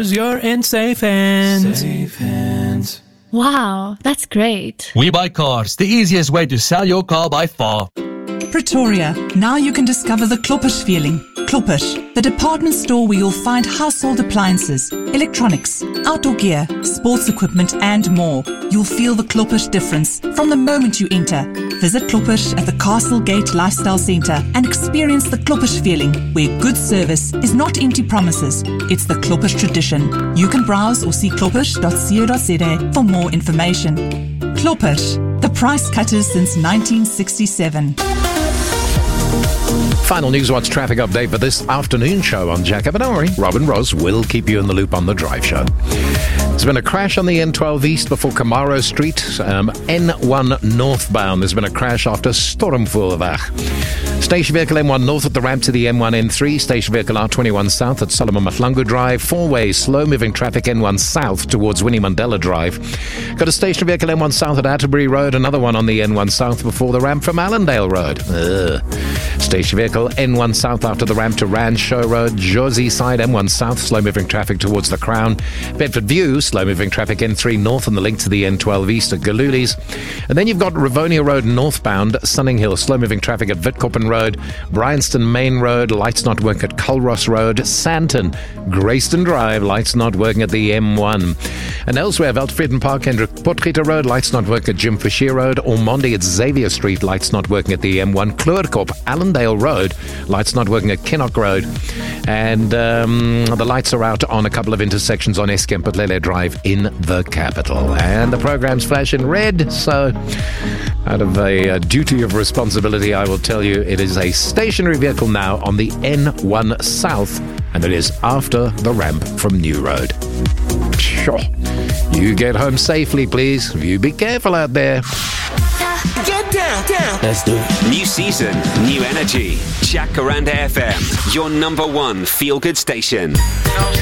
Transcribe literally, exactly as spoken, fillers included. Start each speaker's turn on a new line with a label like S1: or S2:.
S1: Because you're in safe hands. Safe hands.
S2: Wow, that's great.
S3: We Buy Cars, the easiest way to sell your car by far.
S4: Pretoria, now you can discover the Kloppish feeling. Kloppish, the department store where you'll find household appliances, electronics, outdoor gear, sports equipment and more. You'll feel the Kloppish difference from the moment you enter. Visit Kloppish at the Castle Gate Lifestyle Centre and experience the Kloppish feeling, where good service is not empty promises, it's the Kloppish tradition. You can browse or see kloppish dot co dot za for more information. Kloppish, the price cutters since nineteen sixty-seven.
S5: Final Newswatch traffic update for this afternoon show on Jack Up. But don't worry, Robin Ross will keep you in the loop on the drive show. There's been a crash on the N twelve East before Camaro Street, um, N one northbound. There's been a crash after Stormvulweg. Station vehicle M one north at the ramp to the M one N three. Station vehicle R twenty-one south at Solomon Mahlangu Drive. Four-way slow-moving traffic N one south towards Winnie Mandela Drive. Got a station vehicle M one south at Atterbury Road. Another one on the N one south before the ramp from Allendale Road. Ugh. Station vehicle N one south after the ramp to Rand Show Road. Jersey side M one south, slow-moving traffic towards the Crown. Bedford View, slow-moving traffic N three north and the link to the N twelve east at Galulis. And then you've got Rivonia Road northbound, Sunning Hill, slow-moving traffic at Witkoppen Road. Bryanston Main Road, lights not working at Culross Road. Sandton, Grayston Drive, lights not working at the M one. And elsewhere, Veldfrieden Park, Hendrik Potgieter Road, lights not working at Jim Fisher Road. Ormonde at Xavier Street, lights not working at the M one. Kleurkop, Allendale Road, lights not working at Kinnock Road. And um, the lights are out on a couple of intersections on Eskempelele Drive in the capital. And the program's flashing red, so out of a, a duty of responsibility, I will tell you it is a stationary vehicle now on the N one South, and it is after the ramp from New Road. Sure. You get home safely, please. You be careful out there.
S6: Get down, down.
S1: Let's do it.
S6: New season, new energy. Jacaranda F M, your number one feel-good station.